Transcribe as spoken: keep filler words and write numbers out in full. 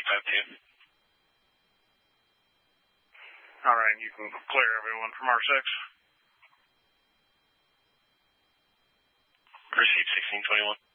five two. All right, you can clear everyone from R six. Received sixteen twenty-one.